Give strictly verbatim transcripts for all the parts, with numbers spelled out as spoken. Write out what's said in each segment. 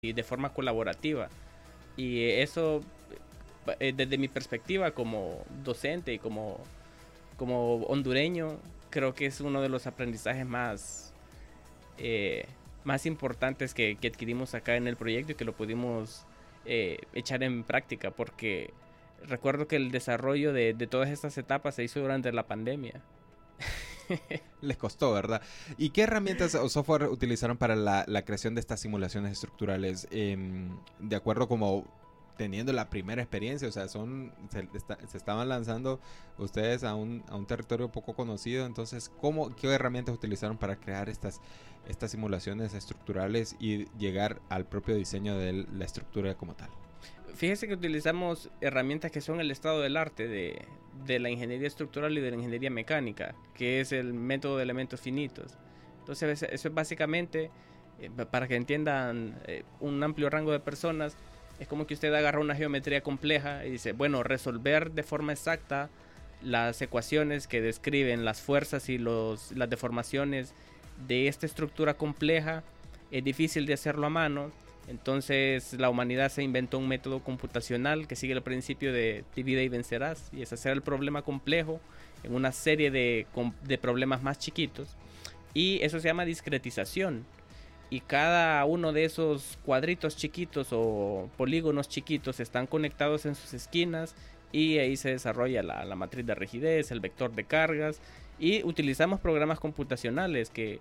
y de forma colaborativa. Y eso, eh, desde mi perspectiva como docente y como, como hondureño, creo que es uno de los aprendizajes más, eh, más importantes que, que adquirimos acá en el proyecto y que lo pudimos eh, echar en práctica, porque recuerdo que el desarrollo de, de todas estas etapas se hizo durante la pandemia. Les costó, ¿verdad? ¿Y qué herramientas o software utilizaron para la, la creación de estas simulaciones estructurales? Eh, de acuerdo como teniendo la primera experiencia, o sea, son se, está, se estaban lanzando ustedes a un, a un territorio poco conocido, entonces, ¿cómo, qué herramientas utilizaron para crear estas, estas simulaciones estructurales y llegar al propio diseño de la estructura como tal? Fíjese que utilizamos herramientas que son el estado del arte de, de la ingeniería estructural y de la ingeniería mecánica, que es el método de elementos finitos. Entonces eso es básicamente, eh, para que entiendan eh, un amplio rango de personas, es como que usted agarra una geometría compleja y dice, bueno, resolver de forma exacta las ecuaciones que describen las fuerzas y los, las deformaciones de esta estructura compleja es difícil de hacerlo a mano. Entonces la humanidad se inventó un método computacional que sigue el principio de divide y vencerás, y es hacer el problema complejo en una serie de, de problemas más chiquitos, y eso se llama discretización, y cada uno de esos cuadritos chiquitos o polígonos chiquitos están conectados en sus esquinas, y ahí se desarrolla la, la matriz de rigidez, el vector de cargas, y utilizamos programas computacionales que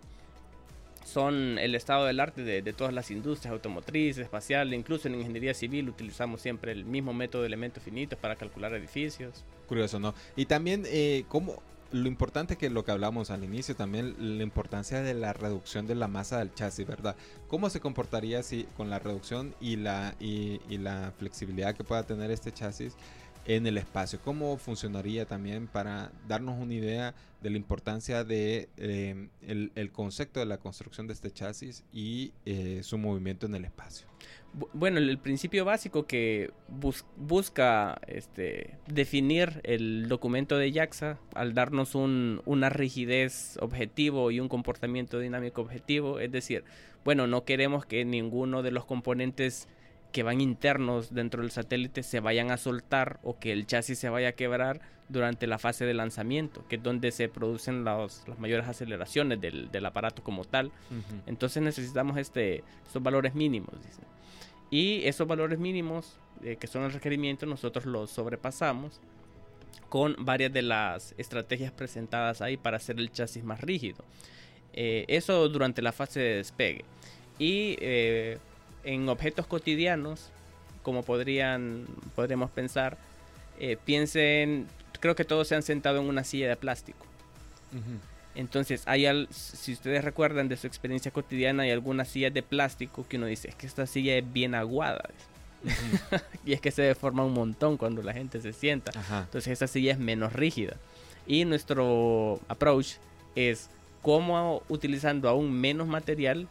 son el estado del arte de, de todas las industrias, automotriz, espacial, incluso en ingeniería civil utilizamos siempre el mismo método de elementos finitos para calcular edificios. Curioso, ¿no? Y también, eh, ¿cómo? Lo importante que lo que hablamos al inicio, también la importancia de la reducción de la masa del chasis, ¿verdad? ¿Cómo se comportaría si con la reducción y la, y, y la flexibilidad que pueda tener este chasis en el espacio? ¿Cómo funcionaría también para darnos una idea de la importancia de eh, el, el concepto de la construcción de este chasis y eh, su movimiento en el espacio? Bueno, el, el principio básico que bus busca este, definir el documento de JAXA al darnos un, una rigidez objetivo y un comportamiento dinámico objetivo, es decir, bueno, no queremos que ninguno de los componentes que van internos dentro del satélite se vayan a soltar o que el chasis se vaya a quebrar durante la fase de lanzamiento, que es donde se producen los, las mayores aceleraciones del, del aparato como tal. Uh-huh. Entonces necesitamos este, estos valores mínimos, dicen. Y esos valores mínimos, eh, que son el requerimiento, nosotros los sobrepasamos con varias de las estrategias presentadas ahí para hacer el chasis más rígido. Eh, eso durante la fase de despegue. Y eh, en objetos cotidianos, como podrían, podríamos pensar, eh, piensen, creo que todos se han sentado en una silla de plástico. Uh-huh. Entonces, hay al, si ustedes recuerdan de su experiencia cotidiana, hay algunas sillas de plástico que uno dice, es que esta silla es bien aguada. Uh-huh. Y es que se deforma un montón cuando la gente se sienta. Uh-huh. Entonces, esta silla es menos rígida. Y nuestro approach es cómo, utilizando aún menos material,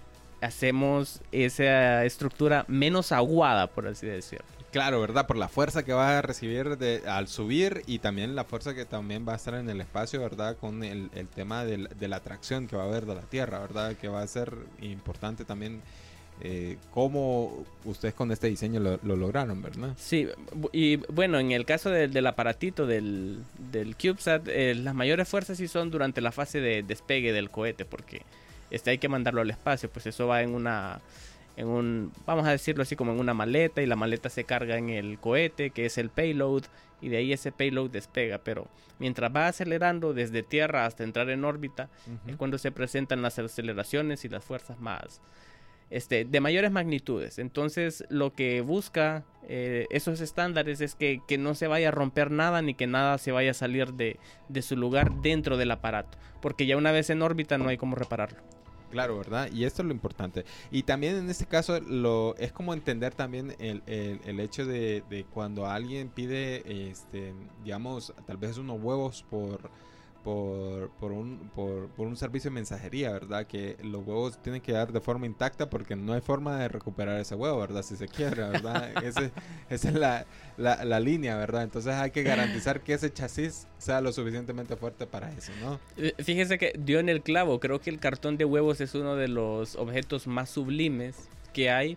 hacemos esa estructura menos aguada, por así decirlo. Claro, ¿verdad? Por la fuerza que va a recibir de, al subir, y también la fuerza que también va a estar en el espacio, ¿verdad? Con el, el tema de, de la atracción que va a haber de la Tierra, ¿verdad? Que va a ser importante también eh, cómo ustedes con este diseño lo, lo lograron, ¿verdad? Sí, y bueno, en el caso de, del aparatito del, del CubeSat, eh, las mayores fuerzas sí son durante la fase de despegue del cohete, porque este hay que mandarlo al espacio, pues eso va en una, en un, vamos a decirlo así, como en una maleta, y la maleta se carga en el cohete, que es el payload, y de ahí ese payload despega. Pero mientras va acelerando desde tierra hasta entrar en órbita, uh-huh. es cuando se presentan las aceleraciones y las fuerzas más, este, de mayores magnitudes. Entonces lo que busca eh, esos estándares es que, que no se vaya a romper nada, ni que nada se vaya a salir de, de su lugar dentro del aparato, porque ya una vez en órbita no hay cómo repararlo. Claro, ¿verdad? Y esto es lo importante. Y también en este caso lo es como entender también el, el, el hecho de, de cuando alguien pide, este, digamos, tal vez unos huevos por, por, por, un, por, por un servicio de mensajería, ¿verdad? Que los huevos tienen que dar de forma intacta porque no hay forma de recuperar ese huevo, ¿verdad? Si se quiebra, ¿verdad? Ese, esa es la, la, la línea, ¿verdad? Entonces hay que garantizar que ese chasis sea lo suficientemente fuerte para eso, ¿no? Fíjese que dio en el clavo. Creo que el cartón de huevos es uno de los objetos más sublimes que hay,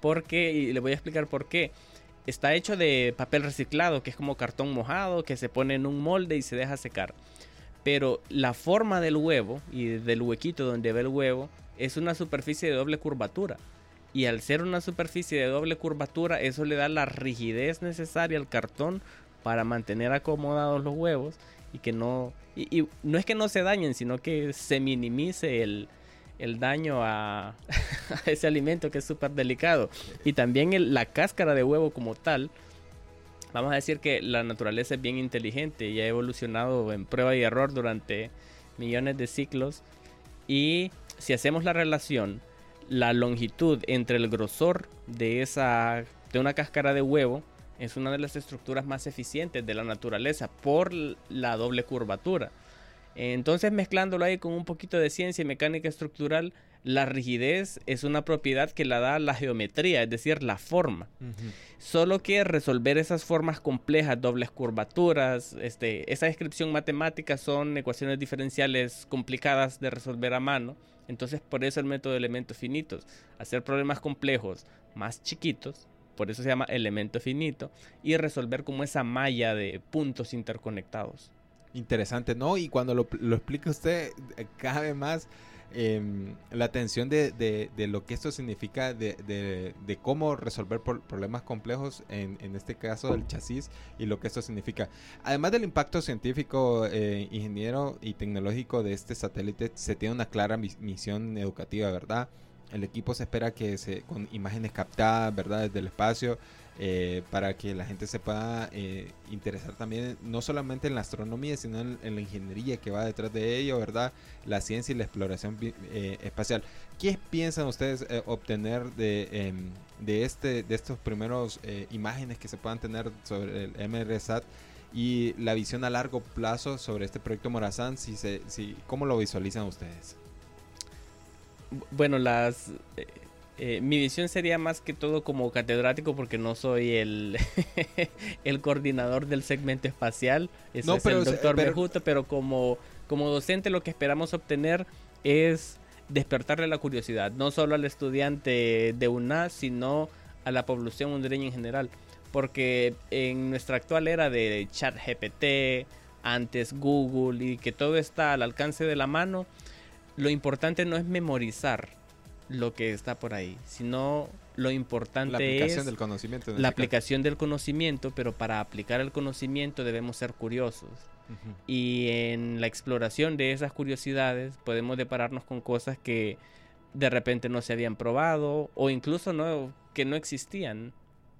Porque, y le voy a explicar por qué. Está hecho de papel reciclado, que es como cartón mojado, que se pone en un molde y se deja secar. Pero la forma del huevo y del huequito donde va el huevo es una superficie de doble curvatura. Y al ser una superficie de doble curvatura, eso le da la rigidez necesaria al cartón para mantener acomodados los huevos y que no... Y, y no es que no se dañen, sino que se minimice el, el daño a, a ese alimento que es súper delicado. Y también el, la cáscara de huevo como tal. Vamos a decir que la naturaleza es bien inteligente y ha evolucionado en prueba y error durante millones de ciclos. Y si hacemos la relación, la longitud entre el grosor de, esa, de una cáscara de huevo es una de las estructuras más eficientes de la naturaleza por la doble curvatura. Entonces, mezclándolo ahí con un poquito de ciencia y mecánica estructural, la rigidez es una propiedad que la da la geometría, es decir, la forma. Uh-huh. Solo que resolver esas formas complejas, dobles curvaturas, este, esa descripción matemática son ecuaciones diferenciales complicadas de resolver a mano. Entonces, por eso el método de elementos finitos. Hacer problemas complejos más chiquitos, por eso se llama elemento finito, y resolver como esa malla de puntos interconectados. Interesante, ¿no? Y cuando lo, lo explica usted, cabe más eh, la atención de, de, de lo que esto significa, de, de, de cómo resolver por, problemas complejos, en, en este caso del chasis, y lo que esto significa. Además del impacto científico, eh, ingeniero y tecnológico de este satélite, se tiene una clara misión educativa, ¿verdad? El equipo se espera que se, con imágenes captadas, ¿verdad?, desde el espacio, eh, para que la gente se pueda eh, interesar también, no solamente en la astronomía, sino en, en la ingeniería que va detrás de ello, ¿verdad?, la ciencia y la exploración eh, espacial. ¿Qué piensan ustedes eh, obtener de, eh, de, este, de estos primeros eh, imágenes que se puedan tener sobre el EmereSat y la visión a largo plazo sobre este proyecto Morazán? Si se, si, ¿Cómo lo visualizan ustedes? Bueno, las eh, eh, mi visión sería más que todo como catedrático, porque no soy el el coordinador del segmento espacial. Eso no, es pero, el doctor pero... Mejuto, pero como, como docente lo que esperamos obtener es despertarle la curiosidad, no solo al estudiante de U N A, sino a la población hondureña en general. Porque en nuestra actual era de ChatGPT, antes Google, y que todo está al alcance de la mano, lo importante no es memorizar lo que está por ahí, sino lo importante la aplicación es del conocimiento, la aplicación del conocimiento, pero para aplicar el conocimiento debemos ser curiosos. Uh-huh. Y en la exploración de esas curiosidades podemos depararnos con cosas que de repente no se habían probado o incluso no, que no existían.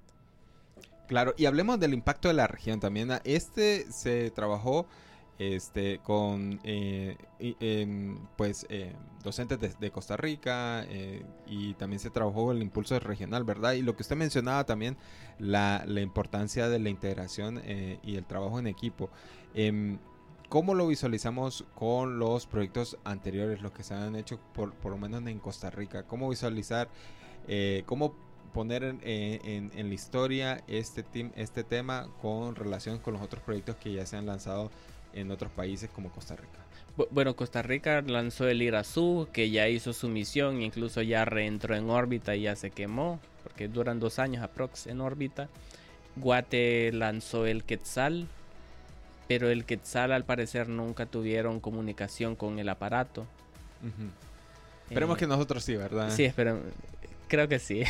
Claro, y hablemos del impacto de la región también. Este se trabajó este con eh, eh, pues eh, docentes de, de Costa Rica, eh, y también se trabajó el impulso regional, ¿verdad? Y lo que usted mencionaba también, la, la importancia de la integración eh, y el trabajo en equipo. Eh, ¿Cómo lo visualizamos con los proyectos anteriores, los que se han hecho por, por lo menos en Costa Rica? ¿Cómo visualizar, eh, cómo poner en, en, en la historia este, team, este tema con relación con los otros proyectos que ya se han lanzado en otros países como Costa Rica? Bueno, Costa Rica lanzó el Irazú, que ya hizo su misión, incluso ya reentró en órbita y ya se quemó, porque duran dos años aprox en órbita. Guate lanzó el Quetzal, pero el Quetzal al parecer nunca tuvieron comunicación con el aparato. Uh-huh. Esperemos eh, que nosotros sí, ¿verdad? Sí, espero, creo que sí.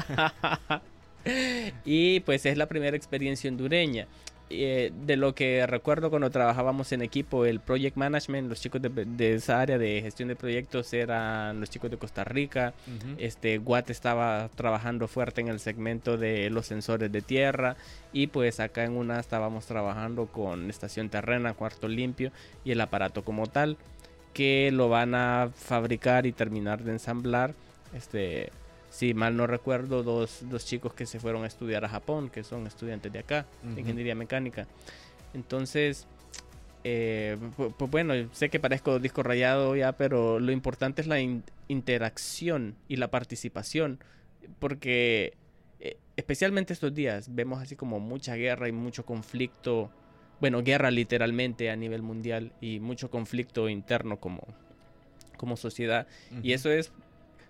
Y pues es la primera experiencia hondureña. Eh, de lo que recuerdo cuando trabajábamos en equipo, el project management, los chicos de, de esa área de gestión de proyectos eran los chicos de Costa Rica. Uh-huh. este Guate estaba trabajando fuerte en el segmento de los sensores de tierra, y pues acá en U N A estábamos trabajando con estación terrena, cuarto limpio y el aparato como tal, que lo van a fabricar y terminar de ensamblar este si mal no recuerdo, dos, dos chicos que se fueron a estudiar a Japón, que son estudiantes de acá, uh-huh, de ingeniería mecánica. Entonces, eh, pues, pues bueno, sé que parezco disco rayado ya, pero lo importante es la in- interacción y la participación, porque eh, especialmente estos días vemos así como mucha guerra y mucho conflicto, bueno, guerra literalmente a nivel mundial y mucho conflicto interno como, como sociedad, uh-huh, y eso es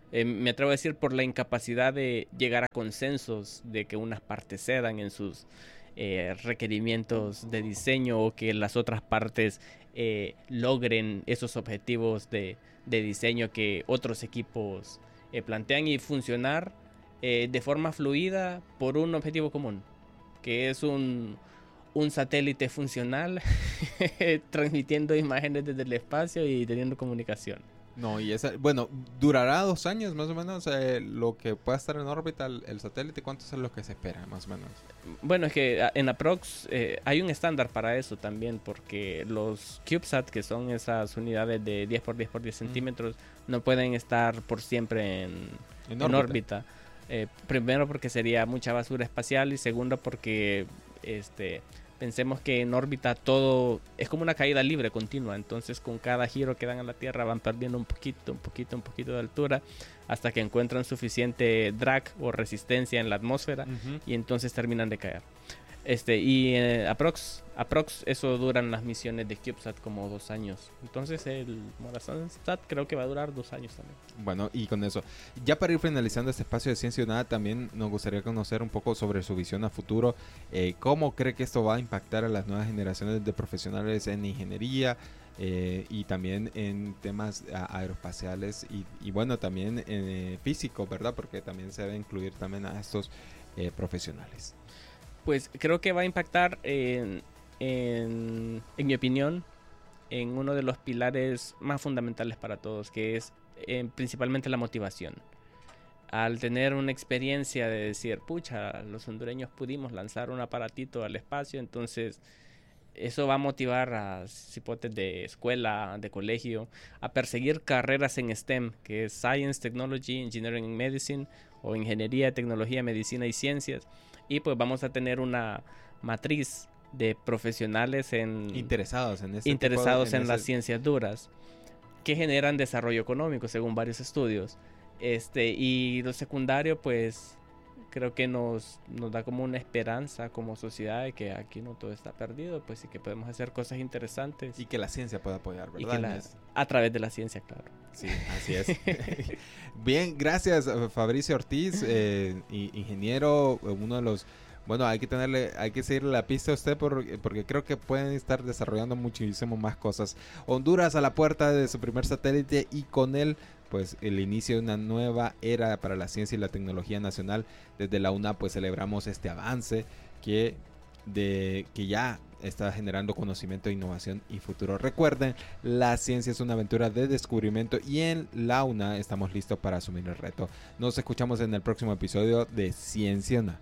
Eh, me atrevo a decir por la incapacidad de llegar a consensos, de que unas partes cedan en sus eh, requerimientos de diseño o que las otras partes eh, logren esos objetivos de, de diseño que otros equipos eh, plantean y funcionar eh, de forma fluida por un objetivo común, que es un, un satélite funcional transmitiendo imágenes desde el espacio y teniendo comunicación. No, y esa, bueno, durará dos años más o menos eh, lo que pueda estar en órbita el, el satélite. ¿Cuánto es lo que se espera más o menos? Bueno, es que en aprox eh, hay un estándar para eso también, porque los CubeSat, que son esas unidades de diez por diez por diez centímetros, mm. no pueden estar por siempre en, en, en órbita. órbita. Eh, primero porque sería mucha basura espacial y segundo porque este pensemos que en órbita todo es como una caída libre continua, entonces con cada giro que dan a la Tierra van perdiendo un poquito, un poquito, un poquito de altura hasta que encuentran suficiente drag o resistencia en la atmósfera uh-huh. y entonces terminan de caer. Este, y eh, aprox, aprox eso duran las misiones de CubeSat como dos años. Entonces el Morazán-Sat creo que va a durar dos años también. Bueno, y con eso, ya para ir finalizando este espacio de Ciencia y Nada, también nos gustaría conocer un poco sobre su visión a futuro. Eh, ¿Cómo cree que esto va a impactar a las nuevas generaciones de profesionales en ingeniería? Eh, y también en temas a, aeroespaciales y, y bueno, también en eh, físico, ¿verdad? Porque también se debe incluir también a estos eh, profesionales. Pues creo que va a impactar, en, en, en mi opinión, en uno de los pilares más fundamentales para todos, que es eh, principalmente la motivación. Al tener una experiencia de decir, pucha, los hondureños pudimos lanzar un aparatito al espacio, entonces eso va a motivar a cipotes de escuela, de colegio, a perseguir carreras en STEM, que es Science, Technology, Engineering and Medicine, o Ingeniería, Tecnología, Medicina y Ciencias. Y pues vamos a tener una matriz de profesionales en interesados en, este interesados tipo de, en, en ese... las ciencias duras que generan desarrollo económico según varios estudios. Este, y lo secundario pues creo que nos, nos da como una esperanza como sociedad de que aquí no todo está perdido, pues y que podemos hacer cosas interesantes. Y que la ciencia pueda apoyar, ¿verdad? Y que la, a través de la ciencia, claro. Sí, así es. Bien, gracias Fabricio Ortiz, eh, ingeniero, uno de los... Bueno, hay que tenerle, hay que seguirle la pista a usted por, porque creo que pueden estar desarrollando muchísimo más cosas. Honduras a la puerta de su primer satélite y con él, pues el inicio de una nueva era para la ciencia y la tecnología nacional. Desde la U N A pues celebramos este avance que, de, que ya está generando conocimiento, innovación y futuro. Recuerden, la ciencia es una aventura de descubrimiento y en la U N A estamos listos para asumir el reto. Nos escuchamos en el próximo episodio de Ciencia Nada.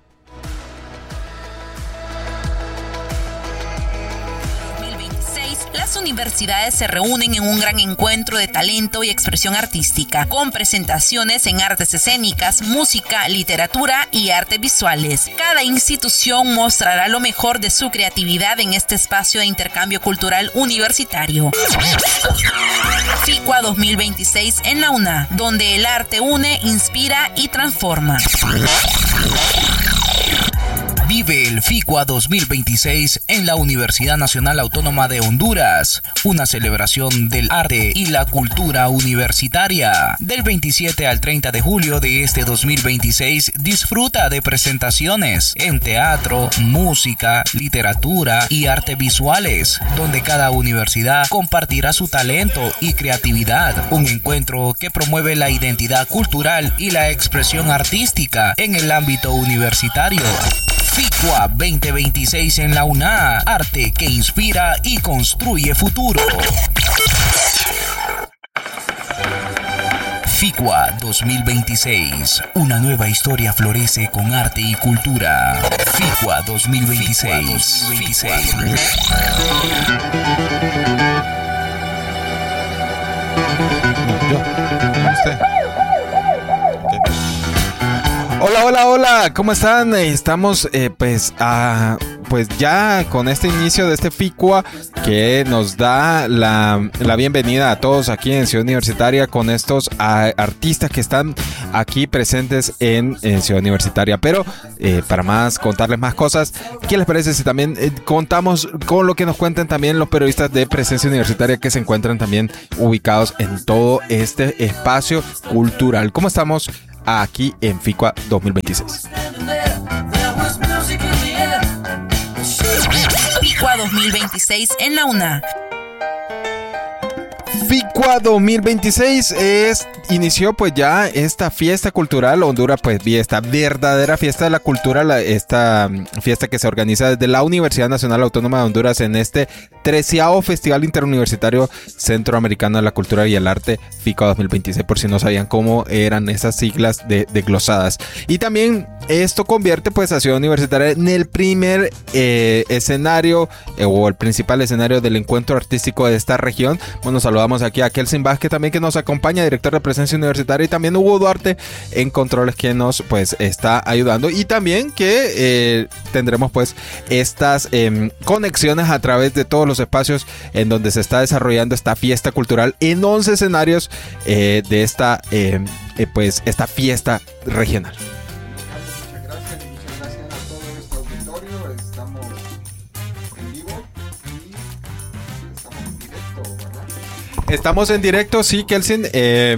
Las universidades se reúnen en un gran encuentro de talento y expresión artística, con presentaciones en artes escénicas, música, literatura y artes visuales. Cada institución mostrará lo mejor de su creatividad en este espacio de intercambio cultural universitario. FICUA dos mil veintiséis en la U N A, donde el arte une, inspira y transforma. Vive el FICUA dos mil veintiséis en la Universidad Nacional Autónoma de Honduras, una celebración del arte y la cultura universitaria. Del veintisiete al treinta de julio de este dos mil veintiséis, disfruta de presentaciones en teatro, música, literatura y arte visuales, donde cada universidad compartirá su talento y creatividad. Un encuentro que promueve la identidad cultural y la expresión artística en el ámbito universitario. FICUA veinte veintiséis en la U N A, arte que inspira y construye futuro. FICUA dos mil veintiséis, una nueva historia florece con arte y cultura. FICUA dos mil veintiséis. Yo, ¿usted? Hola, hola, hola, ¿cómo están? Estamos eh, pues, a, pues ya con este inicio de este FICUA que nos da la, la bienvenida a todos aquí en Ciudad Universitaria con estos a, artistas que están aquí presentes en, en Ciudad Universitaria. Pero eh, para más contarles más cosas, ¿qué les parece si también eh, contamos con lo que nos cuentan también los periodistas de Presencia Universitaria que se encuentran también ubicados en todo este espacio cultural? ¿Cómo estamos aquí en FICUA dos mil veintiséis? FICUA dos mil veintiséis en la UNA. FICUA dos mil veintiséis es, inició pues ya esta fiesta cultural. Honduras pues vi esta verdadera fiesta de la cultura, la, esta fiesta que se organiza desde la Universidad Nacional Autónoma de Honduras en este treceavo Festival Interuniversitario Centroamericano de la Cultura y el Arte, FICUA dos mil veintiséis, por si no sabían cómo eran esas siglas de, de glosadas. Y también esto convierte pues a Ciudad Universitaria en el primer eh, escenario eh, o el principal escenario del encuentro artístico de esta región. Bueno, saludamos aquí a Kelsin Vázquez también, que nos acompaña, director de Presencia Universitaria, y también Hugo Duarte en controles, que nos pues está ayudando, y también que eh, tendremos pues estas eh, conexiones a través de todos los espacios en donde se está desarrollando esta fiesta cultural en once escenarios eh, de esta eh, eh, pues esta fiesta regional. Estamos en directo, sí, Kelsin. Eh,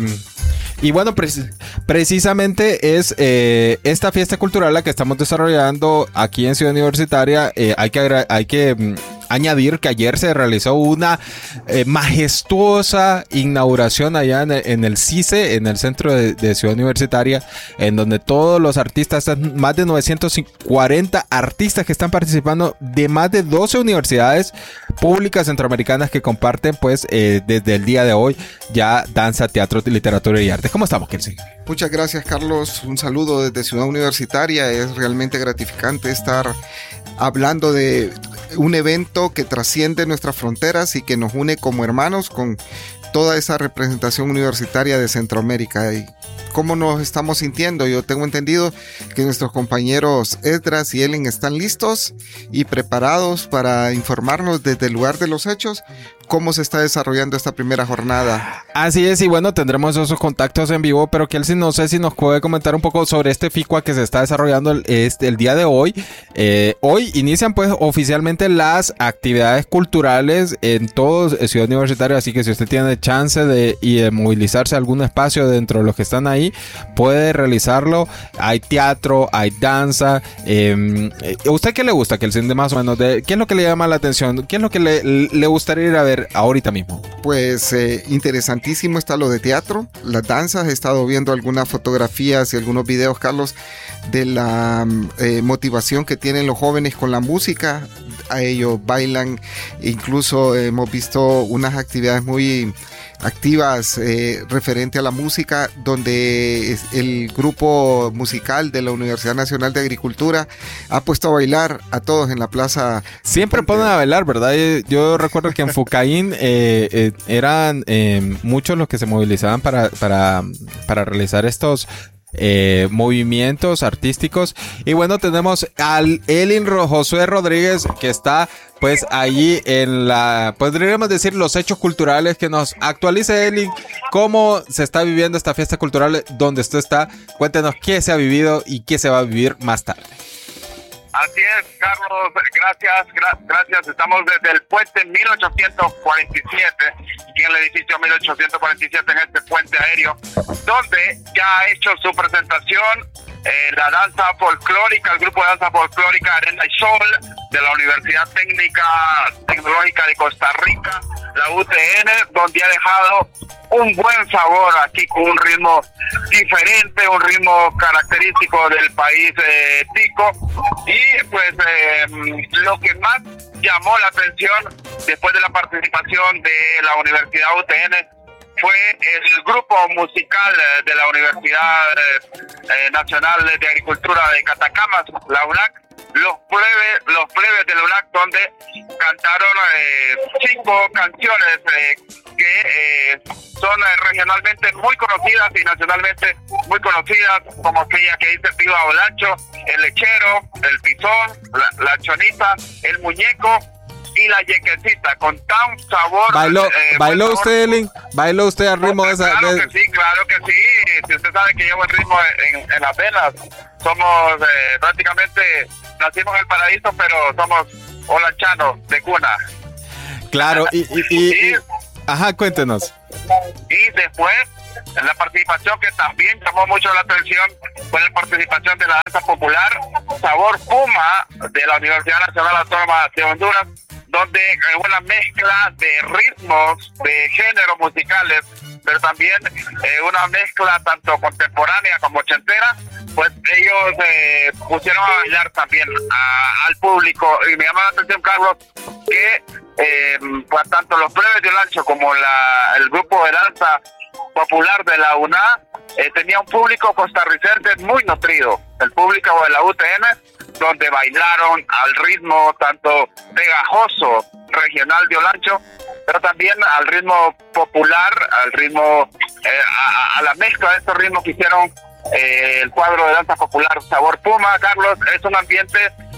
y bueno, pre- precisamente es eh, esta fiesta cultural la que estamos desarrollando aquí en Ciudad Universitaria. Eh, hay que, agra- hay que mm, añadir que ayer se realizó una eh, majestuosa inauguración allá en el, en el CICE, en el centro de, de Ciudad Universitaria, en donde todos los artistas, más de novecientos cuarenta artistas que están participando de más de doce universidades públicas centroamericanas que comparten pues eh, desde el día de hoy ya danza, teatro, literatura y arte. ¿Cómo estamos, Kelsin? Muchas gracias, Carlos. Un saludo desde Ciudad Universitaria. Es realmente gratificante estar hablando de un evento que trasciende nuestras fronteras y que nos une como hermanos con toda esa representación universitaria de Centroamérica. Y cómo nos estamos sintiendo. Yo tengo entendido que nuestros compañeros Esdras y Ellen están listos y preparados para informarnos desde el lugar de los hechos cómo se está desarrollando esta primera jornada. Así es, y bueno, tendremos esos contactos en vivo, pero Kelsin, no sé si nos puede comentar un poco sobre este FICUA que se está desarrollando el, este, el día de hoy. Eh, hoy inician pues oficialmente las actividades culturales en todo Ciudad Universitaria, así que si usted tiene chance de, y de movilizarse a algún espacio dentro de los que están ahí, puede realizarlo. Hay teatro, hay danza. Eh, ¿Usted qué le gusta, Kelsin, de más o menos? De, ¿Qué es lo que le llama la atención? ¿Qué es lo que le, le gustaría ir a ver ahorita mismo? Pues eh, interesantísimo está lo de teatro, las danzas. He estado viendo algunas fotografías y algunos videos, Carlos, de la eh, motivación que tienen los jóvenes con la música. A ellos bailan, incluso eh, hemos visto unas actividades muy activas eh, referente a la música, donde el grupo musical de la Universidad Nacional de Agricultura ha puesto a bailar a todos en la plaza. Siempre ponen a bailar, ¿verdad? Yo recuerdo que en Fucaín eh, eh, eran eh, muchos los que se movilizaban para, para, para realizar estos Eh, movimientos artísticos. Y bueno, tenemos al Elin Josué Rodríguez, que está pues allí en la, podríamos decir, los hechos culturales. Que nos actualice, Elin, cómo se está viviendo esta fiesta cultural donde usted está. Cuéntenos qué se ha vivido y qué se va a vivir más tarde. Así es, Carlos, gracias, gra- gracias. Estamos desde el puente mil ochocientos cuarenta y siete, aquí en el edificio mil ochocientos cuarenta y siete, en este puente aéreo, donde ya ha hecho su presentación eh, la danza folclórica, el grupo de danza folclórica Arena y Sol, de la Universidad Técnica Tecnológica de Costa Rica, la U T N, donde ha dejado un buen sabor aquí, con un ritmo diferente, un ritmo característico del país eh, tico. Y pues eh, lo que más llamó la atención después de la participación de la Universidad U T N fue el grupo musical de la Universidad eh, Nacional de Agricultura de Catacamas, la U N A C. Los plebes, los plebes de la U N A C, donde cantaron eh, cinco canciones eh, que eh, son eh, regionalmente muy conocidas y nacionalmente muy conocidas, como aquella que dice Viva Olancho, el lechero, el pisón, la, la chonita, el muñeco y la yequecita, con tan sabor. ¿Bailó, eh, bailó sabor. usted, Elin? ¿Bailó usted al ritmo de esa? Claro de... que sí, claro que sí. Si usted sabe que llevo el ritmo en, en las venas, somos eh, prácticamente, nacimos en el paraíso, pero somos olanchanos de cuna. Claro, y, y, y, y... Ajá, cuéntenos. Y después, la participación que también llamó mucho la atención fue la participación de la danza popular Sabor Puma de la Universidad Nacional Autónoma de Honduras, donde es una mezcla de ritmos, de géneros musicales, pero también eh, una mezcla tanto contemporánea como ochentera, pues ellos eh, pusieron a bailar también a, al público. Y me llama la atención, Carlos, que eh, pues tanto los plebes de Olancho como la, el grupo de danza popular de la U N A eh, tenía un público costarricense muy nutrido, el público de la U T N, donde bailaron al ritmo tanto pegajoso regional de Olancho, pero también al ritmo popular, al ritmo, eh, a, a la mezcla de estos ritmos que hicieron eh, el cuadro de danza popular Sabor Puma. Carlos, es un ambiente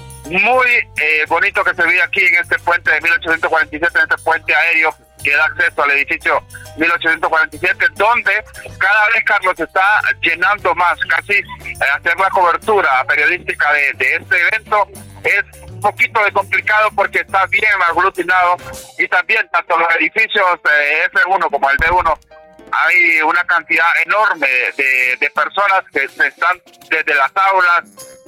muy eh, bonito que se vive aquí en este puente de mil ochocientos cuarenta y siete, en este puente aéreo que da acceso al edificio mil ochocientos cuarenta y siete, donde cada vez, Carlos, se está llenando más. Casi eh, hacer la cobertura periodística de, de este evento es un poquito de complicado porque está bien aglutinado, y también tanto los edificios eh, F uno como el B uno hay una cantidad enorme de, de personas que se están desde las aulas,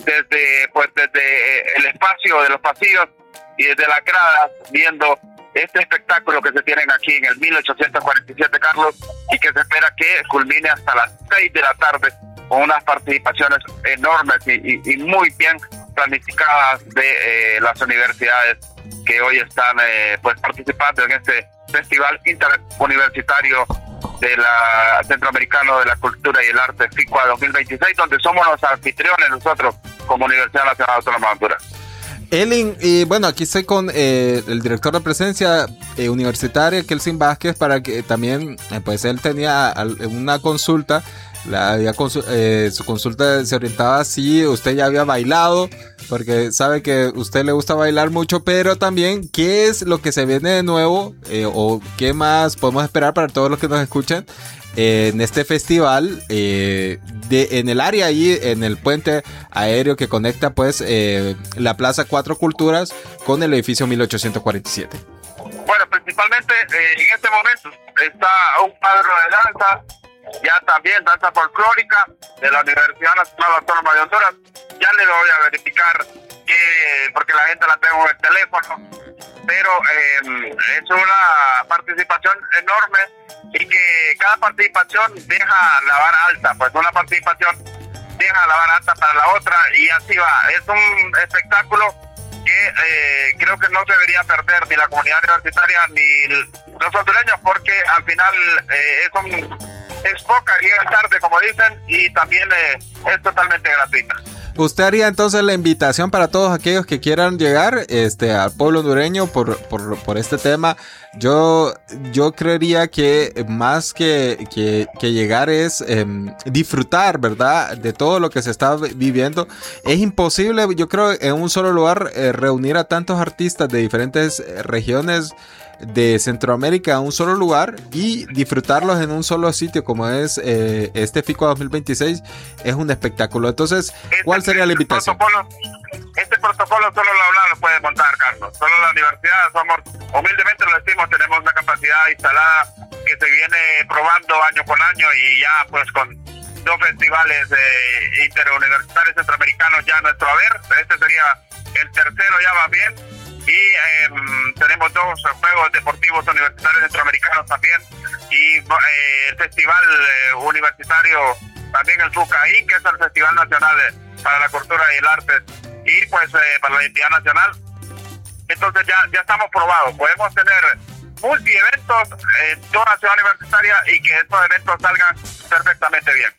desde pues desde el espacio de los pasillos y desde las gradas viendo este espectáculo que se tienen aquí en el mil ochocientos cuarenta y siete, Carlos, y que se espera que culmine hasta las seis de la tarde con unas participaciones enormes y, y, y muy bien planificadas de eh, las universidades que hoy están eh, pues participando en este Festival Interuniversitario de la Centroamericano de la Cultura y el Arte, FICUA dos mil veintiséis, donde somos los anfitriones nosotros como Universidad Nacional Autónoma de Honduras. Elin, y bueno, aquí estoy con eh, el director de presencia eh, universitaria, Kelsin Vázquez, para que también, eh, pues él tenía una consulta, la, había consu eh, su consulta se orientaba si usted ya había bailado, porque sabe que a usted le gusta bailar mucho, pero también qué es lo que se viene de nuevo, eh, o qué más podemos esperar para todos los que nos escuchan eh, en este festival, eh, de, en el área ahí, en el puente aéreo que conecta pues eh, la Plaza Cuatro Culturas con el edificio mil ochocientos cuarenta y siete. Bueno, principalmente eh, en este momento está un cuadro de danza, ya también danza folclórica de la Universidad Nacional Autónoma de Honduras. Ya le voy a verificar que, porque la gente la tengo en el teléfono, pero eh, es una participación enorme y que cada participación deja la vara alta, pues una participación deja la vara alta para la otra y así va. Es un espectáculo que eh, creo que no se debería perder ni la comunidad universitaria ni los hondureños, porque al final eh, es un es poca, llega tarde como dicen, y también eh, es totalmente gratuita. ¿Usted haría entonces la invitación para todos aquellos que quieran llegar este, al pueblo hondureño por, por, por este tema? Yo, yo creería que más que, que, que llegar es eh, disfrutar, ¿verdad? De todo lo que se está viviendo. Es imposible, yo creo, en un solo lugar eh, reunir a tantos artistas de diferentes regiones de Centroamérica a un solo lugar y disfrutarlos en un solo sitio como es eh, este FICUA dos mil veintiséis. Es un espectáculo. Entonces, ¿cuál sería la invitación? Protocolo, este protocolo solo la U N A lo puede montar, Carlos. Solo la universidad, somos, humildemente lo decimos, tenemos una capacidad instalada que se viene probando año con año, y ya pues con dos festivales eh, interuniversitarios centroamericanos ya a nuestro haber. Este sería el tercero, ya va bien. Y eh, tenemos dos juegos deportivos universitarios centroamericanos también, y eh, el festival eh, universitario, también el FUCAI, que es el Festival Nacional para la Cultura y el Arte, y pues eh, para la identidad nacional. Entonces ya, ya estamos probados, podemos tener multi-eventos en toda la ciudad universitaria y que estos eventos salgan perfectamente bien.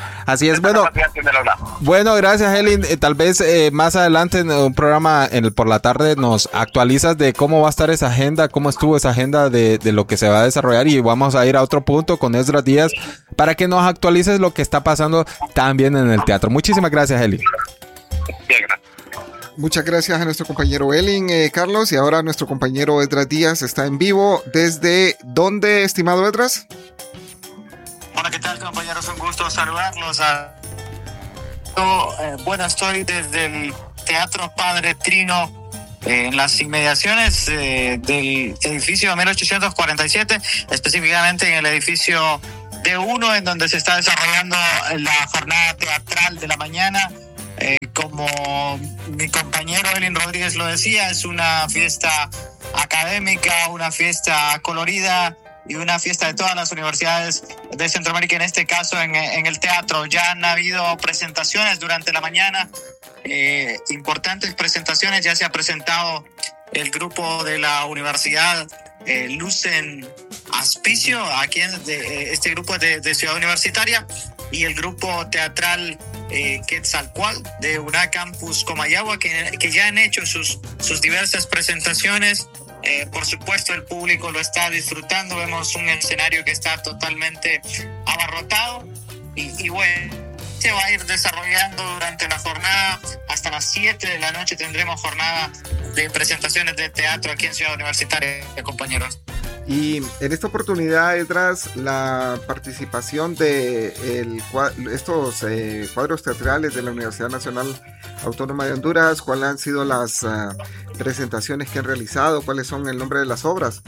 Así es, bueno. Bueno, gracias, Elin. Eh, tal vez eh, más adelante en un programa en el, por la tarde nos actualizas de cómo va a estar esa agenda, cómo estuvo esa agenda de, de lo que se va a desarrollar, y vamos a ir a otro punto con Esdras Díaz para que nos actualices lo que está pasando también en el teatro. Muchísimas gracias, Elin. Bien, gracias. Muchas gracias a nuestro compañero Elin, eh, Carlos, y ahora nuestro compañero Esdras Díaz está en vivo. ¿Desde dónde, estimado Esdras? Hola, ¿qué tal, compañeros? Un gusto saludarlos. A... Yo, eh, bueno, estoy desde el Teatro Padre Trino, eh, en las inmediaciones eh, del edificio mil ochocientos cuarenta y siete, específicamente en el edificio D uno, en donde se está desarrollando la jornada teatral de la mañana. Eh, como mi compañero Elin Rodríguez lo decía, es una fiesta académica, una fiesta colorida y una fiesta de todas las universidades de Centroamérica, en este caso en, en el teatro. Ya han habido presentaciones durante la mañana, eh, importantes presentaciones. Ya se ha presentado el grupo de la Universidad eh, Lucen Aspicio, aquí en de, este grupo de, de Ciudad Universitaria, y el grupo teatral eh, Quetzalcoatl de UNA Campus Comayagua, que, que ya han hecho sus, sus diversas presentaciones. Eh, por supuesto, el público lo está disfrutando. Vemos un escenario que está totalmente abarrotado y, y bueno, se va a ir desarrollando durante la jornada. Hasta las siete de la noche tendremos jornada de presentaciones de teatro aquí en Ciudad Universitaria, compañeros. Y en esta oportunidad, Esdras, la participación de el, estos eh, cuadros teatrales de la Universidad Nacional Autónoma de Honduras, ¿cuáles han sido las uh, presentaciones que han realizado? ¿Cuáles son el nombre de las obras?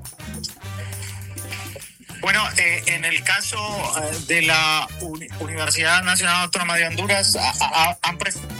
Bueno, eh, en el caso uh, de la Uni- Universidad Nacional Autónoma de Honduras, a, a, han presentado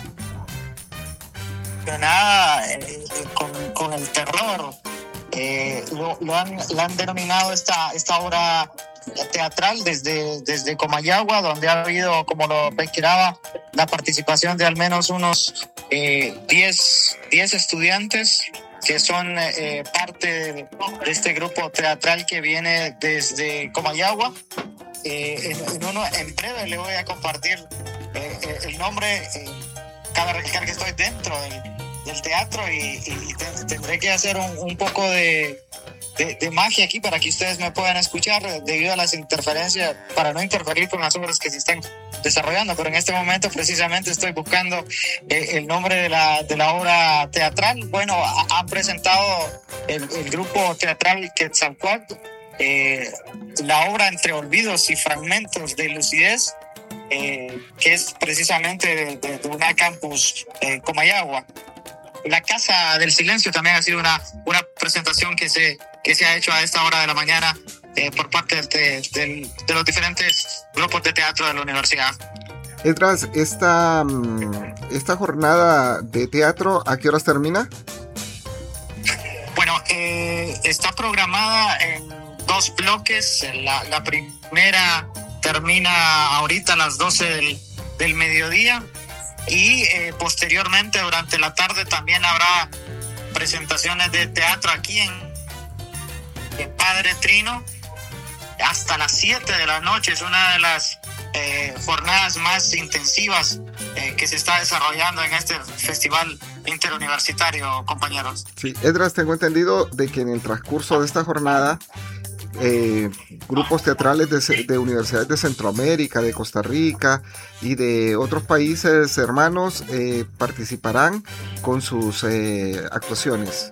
eh, con, con el terror. Eh, lo, lo, han, lo han denominado esta, esta obra teatral desde, desde Comayagua, donde ha habido, como lo reiteraba, la participación de al menos unos eh, diez estudiantes que son eh, parte de, de este grupo teatral que viene desde Comayagua. Eh, en, en, uno, en breve le voy a compartir eh, el nombre. Eh, cabe recalcar que estoy dentro del del teatro y, y tendré que hacer un, un poco de, de, de magia aquí para que ustedes me puedan escuchar debido a las interferencias, para no interferir con las obras que se están desarrollando, pero en este momento precisamente estoy buscando eh, el nombre de la, de la obra teatral. Bueno, ha, han presentado el, el grupo teatral Quetzalcoatl eh, la obra Entre Olvidos y Fragmentos de Lucidez, eh, que es precisamente de, de, de UNA Campus eh, Comayagua. La Casa del Silencio también ha sido una, una presentación que se, que se ha hecho a esta hora de la mañana eh, por parte de, de, de los diferentes grupos de teatro de la universidad. Esdras, esta, esta jornada de teatro, ¿a qué horas termina? Bueno, eh, está programada en dos bloques. La, la primera termina ahorita a las doce del, del mediodía. Y eh, posteriormente durante la tarde también habrá presentaciones de teatro aquí en, en Padre Trino hasta las siete de la noche. Es una de las eh, jornadas más intensivas eh, que se está desarrollando en este festival interuniversitario, compañeros. Sí, Esdras, tengo entendido de que en el transcurso de esta jornada Eh, grupos teatrales de, de universidades de Centroamérica, de Costa Rica y de otros países hermanos eh, participarán con sus eh, actuaciones.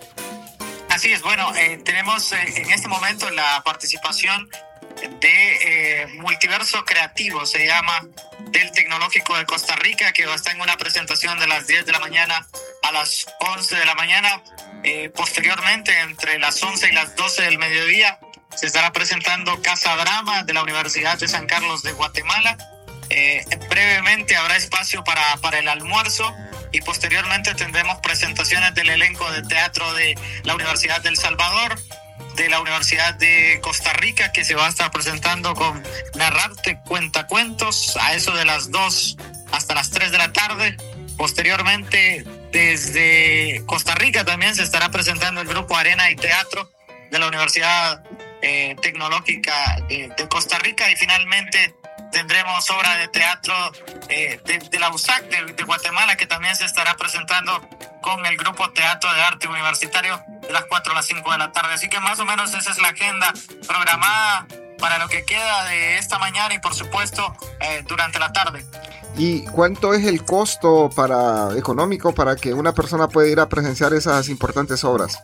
Así es, bueno, eh, tenemos eh, en este momento la participación de eh, Multiverso Creativo, se llama, del Tecnológico de Costa Rica, que va a estar en una presentación de las diez de la mañana a las once de la mañana. Eh, posteriormente, entre las once y las doce del mediodía, se estará presentando Casa Drama de la Universidad de San Carlos de Guatemala. Eh, brevemente habrá espacio para, para el almuerzo y posteriormente tendremos presentaciones del elenco de teatro de la Universidad del Salvador, de la Universidad de Costa Rica, que se va a estar presentando con Narrarte Cuentacuentos a eso de las dos hasta las tres de la tarde. Posteriormente, desde Costa Rica también se estará presentando el grupo Arena y Teatro de la Universidad eh, Tecnológica de, de Costa Rica, y finalmente tendremos obra de teatro eh, de, de la U S A C de, de Guatemala, que también se estará presentando con el grupo Teatro de Arte Universitario de las cuatro a las cinco de la tarde. Así que más o menos esa es la agenda programada para lo que queda de esta mañana y por supuesto eh, durante la tarde. ¿Y cuánto es el costo para económico para que una persona pueda ir a presenciar esas importantes obras?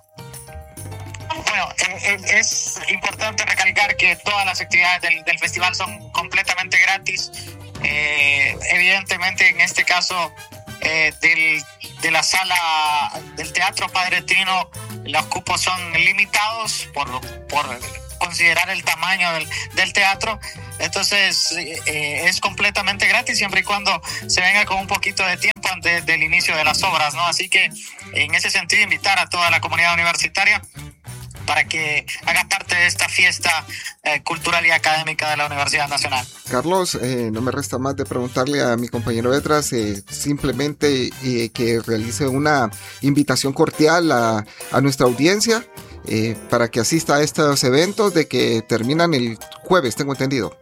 Bueno, eh, eh, es importante recalcar que todas las actividades del, del festival son completamente gratis. Eh, evidentemente, en este caso eh, del, de la sala del Teatro Padre Trino, los cupos son limitados por, por considerar el tamaño del, del teatro. Entonces eh, es completamente gratis siempre y cuando se venga con un poquito de tiempo antes del inicio de las obras, ¿no? Así que en ese sentido invitar a toda la comunidad universitaria para que haga parte de esta fiesta eh, cultural y académica de la Universidad Nacional. Carlos, eh, no me resta más de preguntarle a mi compañero Edras eh, simplemente eh, que realice una invitación cordial a, a nuestra audiencia eh, para que asista a estos eventos de que terminan el jueves, tengo entendido.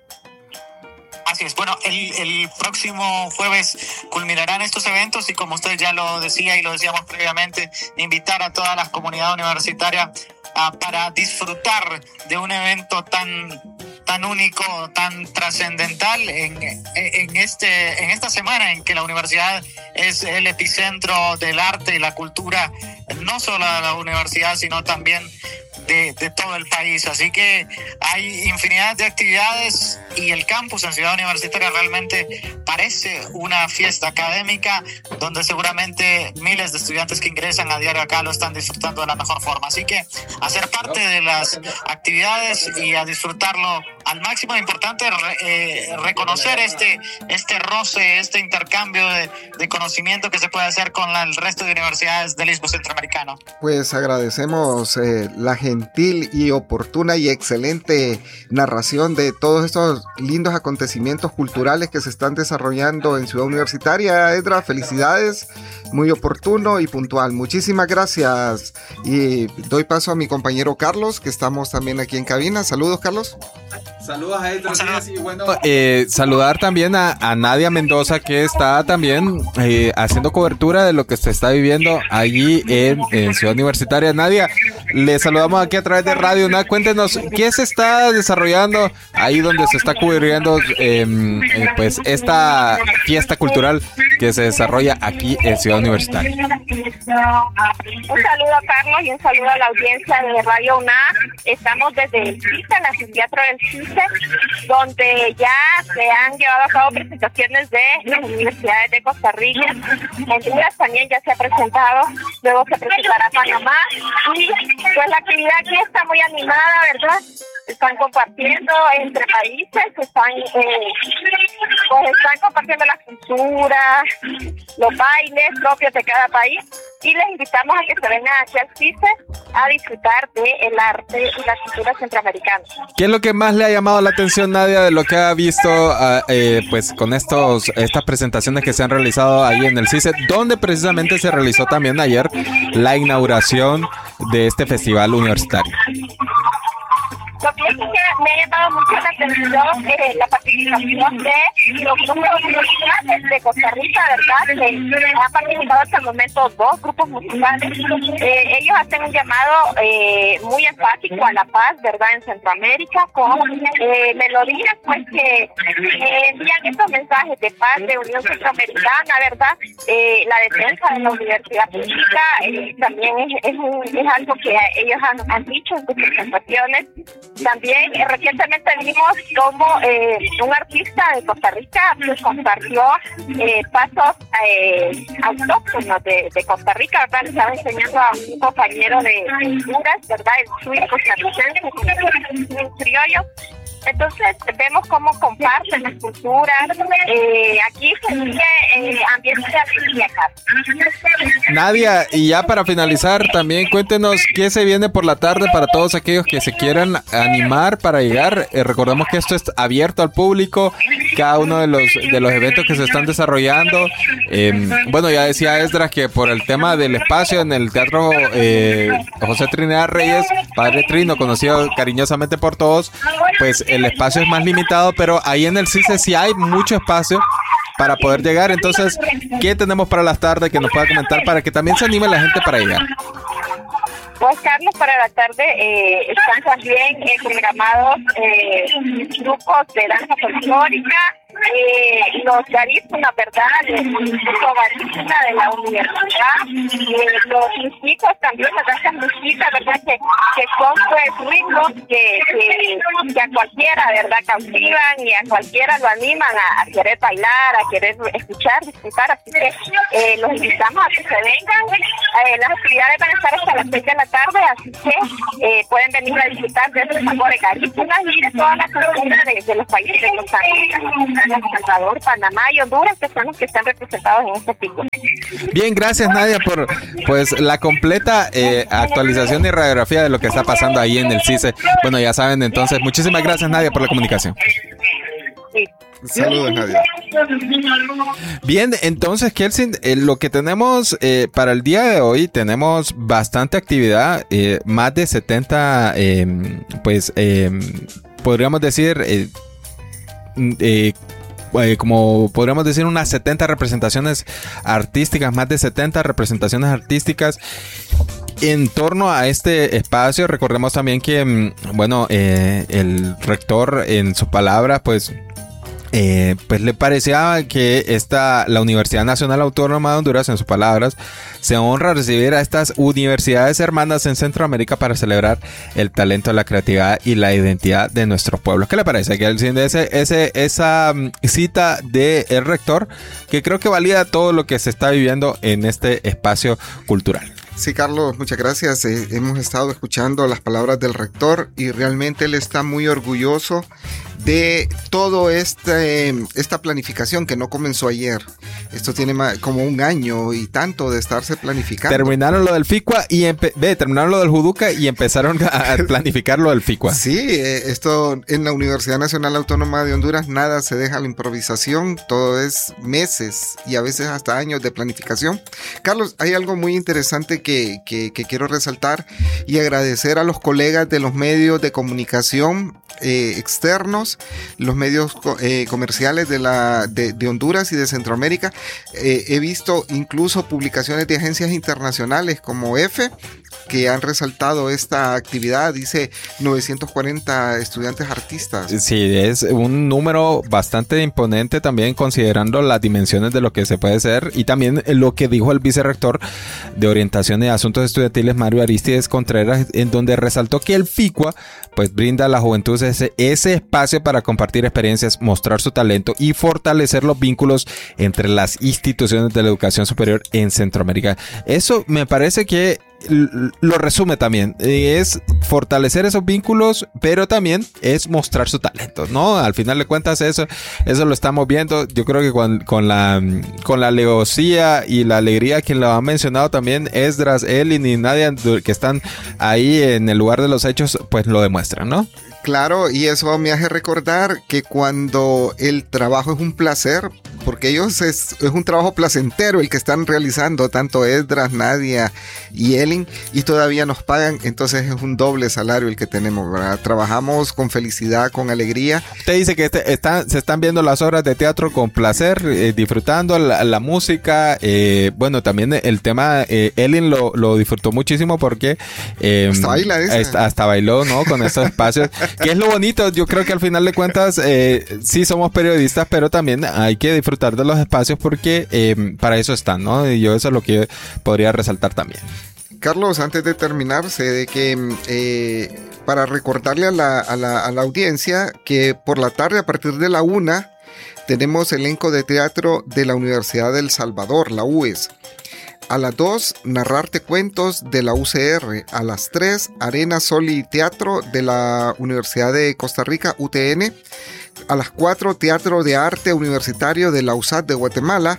Así es, bueno, el, el próximo jueves culminarán estos eventos y como usted ya lo decía y lo decíamos previamente, invitar a toda la comunidad universitaria uh, para disfrutar de un evento tan, tan único, tan trascendental en, en, este, en esta semana en que la universidad es el epicentro del arte y la cultura, no solo de la universidad, sino también De, de todo el país. Así que hay infinidad de actividades y el campus en Ciudad Universitaria realmente parece una fiesta académica donde seguramente miles de estudiantes que ingresan a diario acá lo están disfrutando de la mejor forma. Así que hacer parte de las actividades y a disfrutarlo al máximo. Es importante eh, reconocer este, este roce, este intercambio de, de conocimiento que se puede hacer con la, el resto de universidades del Istmo Centroamericano. Pues agradecemos eh, la gentil y oportuna y excelente narración de todos estos lindos acontecimientos culturales que se están desarrollando en Ciudad Universitaria. Edra, felicidades, muy oportuno y puntual. Muchísimas gracias y doy paso a mi compañero Carlos, que estamos también aquí en cabina. Saludos, Carlos. Saludos a Edra. Y bueno, eh, saludar también a, a Nadia Mendoza, que está también eh, haciendo cobertura de lo que se está viviendo allí en, en Ciudad Universitaria. Nadia, le saludamos aquí a través de Radio U N A C. Cuéntenos, ¿qué se está desarrollando ahí donde se está cubriendo eh, eh, pues esta fiesta cultural que se desarrolla aquí en Ciudad Universitaria? Un saludo a Carlos y un saludo a la audiencia de Radio U N A C. Estamos desde el CICE, en el anfiteatro del CICE, donde ya se han llevado a cabo presentaciones de las universidades de Costa Rica. Honduras también ya se ha presentado, luego se presentará Panamá. Y pues la actividad aquí está muy animada, ¿verdad? Están compartiendo entre países, están, eh, pues están compartiendo la cultura, los bailes propios de cada país, y les invitamos a que se vengan aquí al CICE a disfrutar del arte y la cultura centroamericana. ¿Qué es lo que más le ha llamado la atención, Nadia, de lo que ha visto uh, eh, pues con estos estas presentaciones que se han realizado ahí en el CICE, donde precisamente se realizó también ayer la inauguración de este festival universitario? Lo que es que me ha llamado mucho la atención eh, la participación de los grupos musicales de Costa Rica, ¿verdad? Que han participado hasta el momento dos grupos musicales. Eh, ellos hacen un llamado eh, muy enfático a la paz, ¿verdad? En Centroamérica, con eh, melodías pues que eh, envían estos mensajes de paz, de unión centroamericana, ¿verdad? Eh, la defensa de la universidad pública eh, también es, es, un, es algo que ellos han, han dicho en sus presentaciones. También eh, recientemente vimos como eh, un artista de Costa Rica pues, compartió eh, pasos eh, autóctonos de, de Costa Rica, ¿verdad? Le estaba enseñando a un compañero de Honduras, ¿verdad? El suyo costarricense, un criollo. Entonces vemos cómo comparten las culturas. Eh, aquí se sigue eh, ambiente de alegría. Nadia, y ya para finalizar también cuéntenos qué se viene por la tarde para todos aquellos que se quieran animar para llegar. Eh, recordemos que esto es abierto al público, cada uno de los de los eventos que se están desarrollando. Eh, bueno, ya decía Esdras que por el tema del espacio en el Teatro eh, José Trinidad Reyes, Padre Trino, conocido cariñosamente por todos, pues el espacio es más limitado, pero ahí en el CICE sí hay mucho espacio para poder llegar. Entonces, ¿qué tenemos para las tardes que nos pueda comentar para que también se anime la gente para llegar? Pues, Carlos, para la tarde eh, están también eh, programados eh, grupos de danza folclórica, eh, los garífunas, ¿verdad? El Instituto Garífuna de la universidad, eh, los músicos también, las danzas músicas, ¿verdad? Que, que son pues ritmos que, que, que a cualquiera, ¿verdad? Cautivan y a cualquiera lo animan a, a querer bailar, a querer escuchar, disfrutar. Así que eh, los invitamos a que se vengan. Eh, las actividades van a estar hasta las seis de la tarde, así que eh, pueden venir a disfrutar de esos sabores garífunas y de toda la cultura de, de los países de Costa Rica, El Salvador, Panamá y Honduras, que son los que están representados en este pico. Bien, gracias Nadia por pues la completa eh, actualización y radiografía de lo que está pasando ahí en el CICE. Bueno, ya saben, entonces, muchísimas gracias Nadia por la comunicación. Sí. Saludos, Nadia. Bien, entonces, Kelsin, eh, lo que tenemos eh, para el día de hoy, tenemos bastante actividad, eh, más de setenta, eh, pues, eh, podríamos decir, eh, eh, eh, como podríamos decir, unas setenta representaciones artísticas, más de setenta representaciones artísticas en torno a este espacio. Recordemos también que, bueno, eh, el rector en su palabra, pues, Eh, pues le parecía que esta, la Universidad Nacional Autónoma de Honduras, en sus palabras, se honra recibir a estas universidades hermanas en Centroamérica para celebrar el talento, la creatividad y la identidad de nuestro pueblo. ¿Qué le parece? Que ese, ese, esa cita del rector, que creo que valida todo lo que se está viviendo en este espacio cultural. Sí, Carlos, muchas gracias. Eh, hemos estado escuchando las palabras del rector y realmente él está muy orgulloso de todo este, esta planificación que no comenzó ayer. Esto tiene más, como un año y tanto de estarse planificando. Terminaron lo del FICUA y empe- ve, terminaron lo del Juduca y empezaron a planificar lo del FICUA. Sí, eh, esto en la Universidad Nacional Autónoma de Honduras nada se deja a la improvisación, todo es meses y a veces hasta años de planificación. Carlos, hay algo muy interesante que, que, que quiero resaltar y agradecer a los colegas de los medios de comunicación eh, externos, los medios eh, comerciales de, la, de, de Honduras y de Centroamérica. Eh, he visto incluso publicaciones de agencias internacionales como E F E, que han resaltado esta actividad. Dice novecientos cuarenta estudiantes artistas. Sí, es un número bastante imponente también, considerando las dimensiones de lo que se puede hacer, y también lo que dijo el vicerrector de Orientación y Asuntos Estudiantiles, Mario Aristides Contreras, en donde resaltó que el FICUA pues brinda a la juventud ese, ese espacio para compartir experiencias, mostrar su talento y fortalecer los vínculos entre las instituciones de la educación superior en Centroamérica. Eso me parece que lo resume también, es fortalecer esos vínculos, pero también es mostrar su talento, ¿no? Al final de cuentas eso, eso lo estamos viendo. Yo creo que con, con la con la alevosía y la alegría que lo han mencionado también Esdras, Elin y Nadia, que están ahí en el lugar de los hechos, pues lo demuestran, ¿no? Claro, y eso me hace recordar que cuando el trabajo es un placer, porque ellos es, es un trabajo placentero el que están realizando, tanto Esdras, Nadia y Elin, y todavía nos pagan, entonces es un doble salario el que tenemos, ¿verdad? Trabajamos con felicidad, con alegría. Usted dice que este, está, se están viendo las obras de teatro con placer, eh, disfrutando la, la música, eh, bueno, también el tema, eh, Elin lo, lo disfrutó muchísimo porque eh, hasta, baila hasta, hasta bailó, ¿no? Con estos espacios. Que es lo bonito, yo creo que al final de cuentas eh, sí somos periodistas, pero también hay que disfrutar de los espacios porque eh, para eso están, ¿no? Y yo eso es lo que podría resaltar también. Carlos, antes de terminar, sé de que eh, para recordarle a la, a, la, a la audiencia que por la tarde a partir de la una tenemos elenco de teatro de la Universidad del Salvador, la U E S. A las dos, Narrarte Cuentos de la U C R. A las tres, Arena, Sol y Teatro de la Universidad de Costa Rica, U T N. A las cuatro, Teatro de Arte Universitario de la U S A D de Guatemala.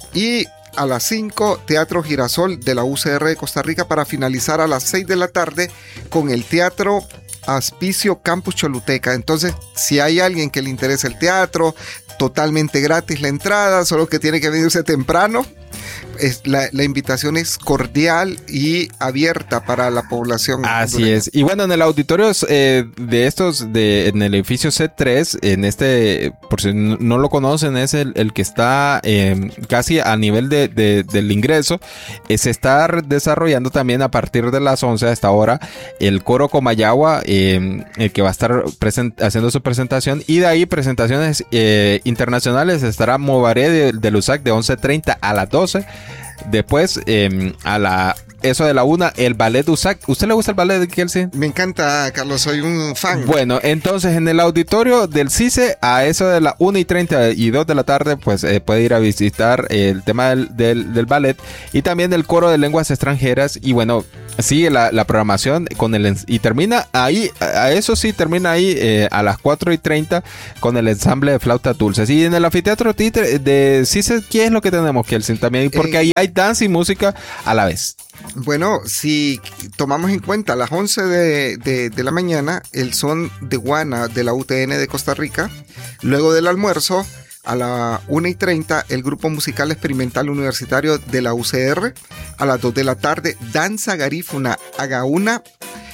Y a las cinco, Teatro Girasol de la U C R de Costa Rica, para finalizar a las seis de la tarde con el Teatro Aspicio Campus Choluteca. Entonces, si hay alguien que le interese el teatro, totalmente gratis la entrada, solo que tiene que venirse temprano es, la, la invitación es cordial y abierta para la población. Así hondureña. es. Y bueno, en el auditorio eh, de estos, de, en el edificio C tres, en este, por si no lo conocen, es el, el que está eh, casi a nivel de, de, del ingreso. Eh, se está desarrollando también a partir de las once a esta hora el coro Comayagua, eh, el que va a estar present, haciendo su presentación, y de ahí presentaciones eh, internacionales. Estará Mobaré de, de Lusac de once treinta a las doce. Después, eh, a la eso de la una, el ballet Usac. ¿Usted le gusta el ballet de Kelsey? Me encanta, Carlos, soy un fan. Bueno, entonces en el auditorio del CICE, a eso de la una y treinta y dos de la tarde, pues eh, puede ir a visitar el tema del, del, del ballet y también el coro de lenguas extranjeras. Y bueno, sigue la, la programación con el y termina ahí, a eso sí, termina ahí eh, a las cuatro y treinta con el ensamble de flautas dulces. Y en el anfiteatro Títere de CICE, ¿qué es lo que tenemos, Kelsey? También, porque eh, ahí hay danza y música a la vez. Bueno, si tomamos en cuenta a las once de, de, de la mañana, el son de Guana de la U T N de Costa Rica. Luego del almuerzo, a la una y treinta, el grupo musical experimental universitario de la U C R. A las dos de la tarde, danza garífuna Agauna,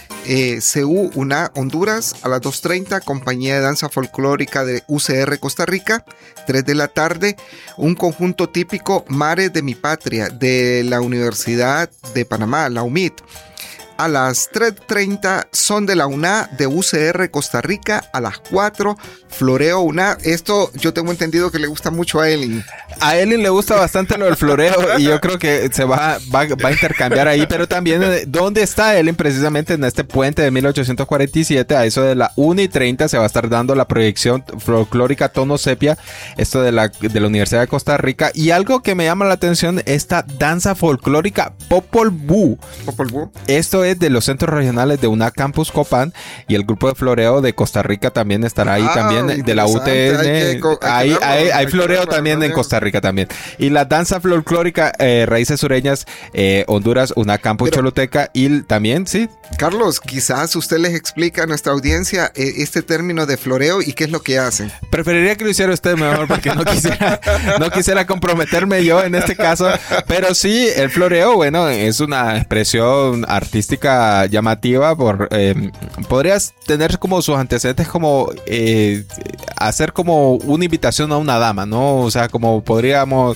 eh, C U UNA Honduras. A las dos treinta, compañía de danza folclórica de U C R Costa Rica. tres de la tarde, un conjunto típico Mares de mi Patria de la Universidad de Panamá, la U M I T. A las tres treinta, son de la UNA de U C R Costa Rica. A las cuatro, floreo UNA. Esto yo tengo entendido que le gusta mucho a Elin. A Elin le gusta bastante lo del floreo y yo creo que se va, va, va a intercambiar ahí. Pero también, ¿dónde está Elin? Precisamente en este puente de mil ochocientos cuarenta y siete, a eso de la una y treinta se va a estar dando la proyección folclórica Tono Sepia, esto de la, de la Universidad de Costa Rica. Y algo que me llama la atención, esta danza folclórica Popol Vuh. Popol Vuh. Esto es de los centros regionales de UNA Campus Copán, y el grupo de floreo de Costa Rica también estará ahí, ah, también de la U T N. Hay, que, hay, hay, verlo, hay, hay floreo también en Costa Rica también. Y la danza folclórica eh, Raíces Sureñas eh, Honduras, UNA Campus Pero, Choluteca, y también, sí. Carlos, quizás usted les explica a nuestra audiencia eh, este término de floreo y qué es lo que hacen. Preferiría que lo hiciera usted mejor, porque no quisiera, no quisiera comprometerme yo en este caso. Pero sí, el floreo, bueno, es una expresión artística llamativa. Por eh, podrías tener como sus antecedentes como eh, hacer como una invitación a una dama, ¿no? O sea, como podríamos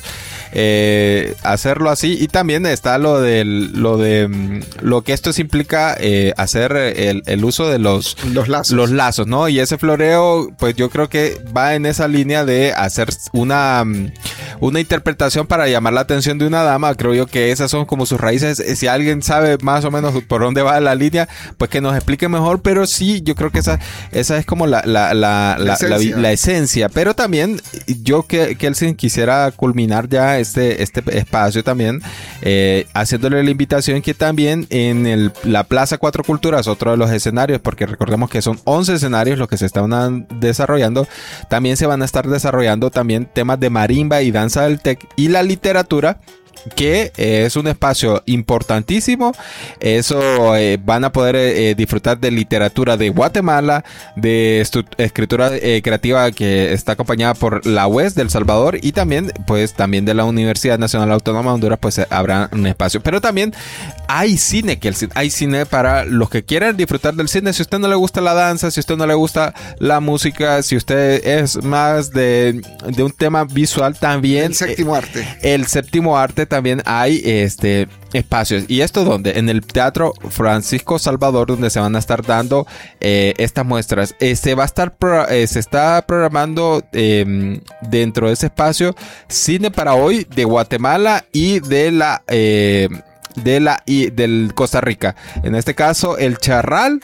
eh, hacerlo así. Y también está lo del lo de lo que esto implica eh, hacer el, el uso de los los lazos. los lazos, ¿no? Y ese floreo, pues yo creo que va en esa línea de hacer una una interpretación para llamar la atención de una dama. Creo yo que esas son como sus raíces. Si alguien sabe más o menos por dónde va la línea, pues que nos explique mejor. Pero sí, yo creo que esa, esa es como la, la, la, la, la, esencia. La, la esencia. Pero también yo que Kelsey quisiera culminar ya este, este espacio también eh, haciéndole la invitación que también en el, la Plaza Cuatro Culturas, otro de los escenarios, porque recordemos que son once escenarios los que se están desarrollando, también se van a estar desarrollando también temas de marimba y danza del T E C y la literatura, que eh, es un espacio importantísimo. Eso eh, van a poder eh, disfrutar de literatura de Guatemala, de escritura eh, creativa que está acompañada por la U E S de El Salvador, y también pues también de la Universidad Nacional Autónoma de Honduras, pues eh, habrá un espacio. Pero también hay cine, que el, hay cine para los que quieran disfrutar del cine. Si a usted no le gusta la danza, si a usted no le gusta la música, si usted es más de, de un tema visual, también el séptimo arte. Eh, el séptimo arte también hay este espacios. ¿Y esto dónde? En el Teatro Francisco Salvador, donde se van a estar dando eh, estas muestras. Eh, se va a estar pro, eh, se está programando eh, dentro de ese espacio cine para hoy de Guatemala y de la eh, de la y del Costa Rica. En este caso, el Charral.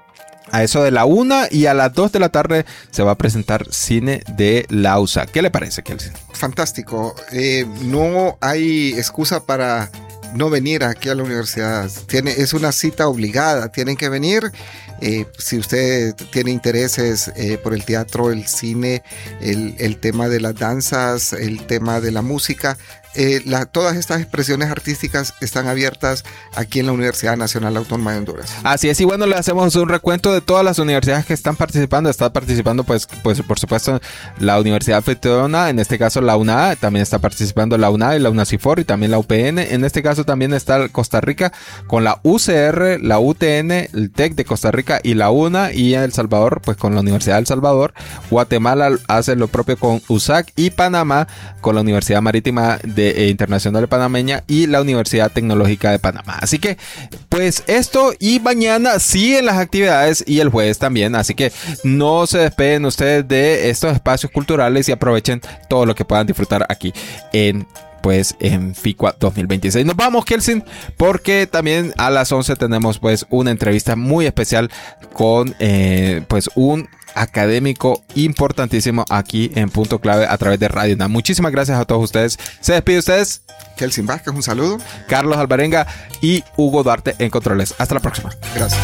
A eso de la una, y a las dos de la tarde se va a presentar cine de Lausa. ¿Qué le parece, Kelsey? Fantástico. Eh, no hay excusa para no venir aquí a la universidad. Tiene, es una cita obligada. Tienen que venir. Eh, si usted tiene intereses eh, por el teatro, el cine, el, el tema de las danzas, el tema de la música, eh, la, todas estas expresiones artísticas están abiertas aquí en la Universidad Nacional Autónoma de Honduras. Así es, y bueno, le hacemos un recuento de todas las universidades que están participando. Está participando, pues, pues por supuesto, la Universidad Anfitriona, en este caso la U N A, también está participando la U N A y la UNACIFOR y también la U P N. En este caso también está Costa Rica con la U C R, la U T N, el TEC de Costa Rica y la U N A, y El Salvador, pues con la Universidad del Salvador. Guatemala hace lo propio con U S A C y Panamá con la Universidad Marítima de, eh, Internacional de Panameña y la Universidad Tecnológica de Panamá. Así que, pues esto, y mañana siguen las actividades y el jueves también. Así que no se despeguen ustedes de estos espacios culturales y aprovechen todo lo que puedan disfrutar aquí en pues en FICUA dos mil veintiséis. Nos vamos, Kelsin, porque también a las once tenemos pues una entrevista muy especial con eh, pues un académico importantísimo aquí en Punto Clave a través de Radio UNAM. Muchísimas gracias a todos ustedes. Se despide ustedes Kelsin Vázquez, un saludo. Carlos Alvarenga y Hugo Duarte en controles. Hasta la próxima. Gracias.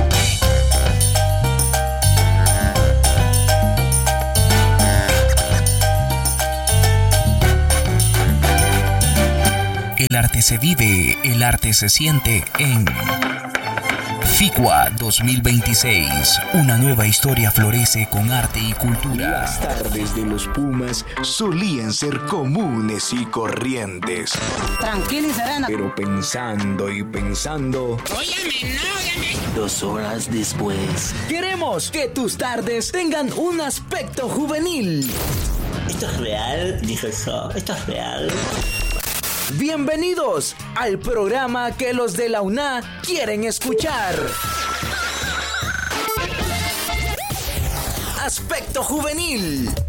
El arte se vive, el arte se siente en FICUA dos mil veintiséis. Una nueva historia florece con arte y cultura. Las tardes de los Pumas solían ser comunes y corrientes. Tranquila, Serena. Pero pensando y pensando... Óyeme, no, óyeme. Dos horas después... Queremos que tus tardes tengan un aspecto juvenil. ¿Esto es real? Dijo eso. ¿Esto es real? Bienvenidos al programa que los de la U N A quieren escuchar. Aspecto Juvenil.